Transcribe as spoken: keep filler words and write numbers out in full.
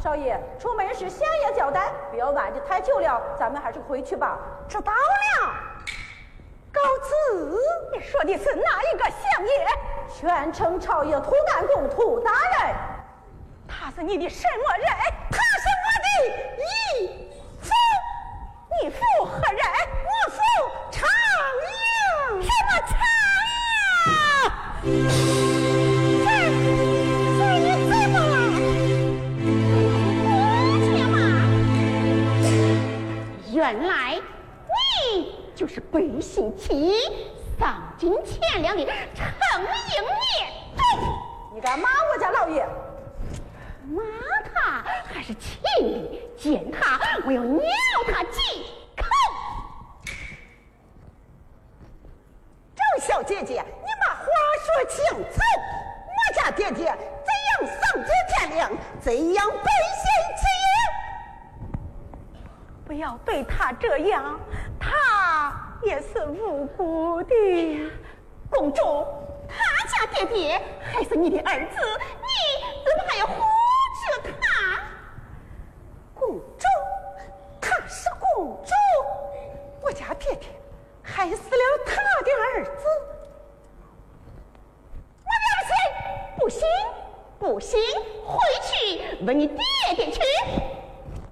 少爷，出门时详言交代，不要晚的太久了。咱们还是回去吧。 知道了。告辞。 你说的是哪一个相爷？ 全城朝野图南公涂大人。 他是你的什么人？ 他是我的义父。 你父何人？ 我父常英。 什么常英？ 这这你怎么了？我去嘛！原来你就是背信弃义、丧尽天良的程英孽。对， 你敢骂我家老爷？ 骂他还是轻的，见他我要咬他几口。周小姐姐，你把话说清楚。我家爹爹怎样丧尽天良，怎样背信弃义？ 不要对他这样，他也是无辜的。 公主，他家爹爹还是你的儿子，你怎么还要护着他？公主，他是公主，我家爹爹害死了他的儿子。我不行，不行，不行，回去问你爹爹去。